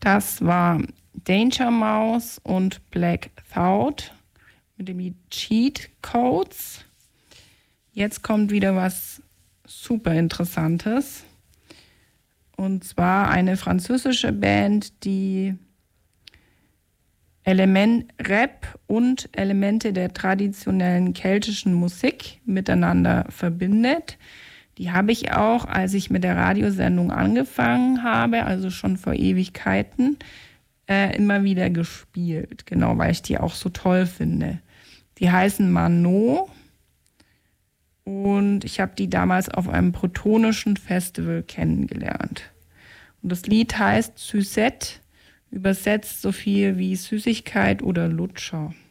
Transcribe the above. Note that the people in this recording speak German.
Das war Danger Mouse und Black Thought mit dem Lied Cheat Codes. Jetzt kommt wieder was super Interessantes. Und zwar eine französische Band, die Rap und Elemente der traditionellen keltischen Musik miteinander verbindet. Die habe ich auch, als ich mit der Radiosendung angefangen habe, also schon vor Ewigkeiten, immer wieder gespielt. Genau, weil ich die auch so toll finde. Die heißen Mano und ich habe die damals auf einem protonischen Festival kennengelernt. Und das Lied heißt Sucette, übersetzt so viel wie Süßigkeit oder Lutscher.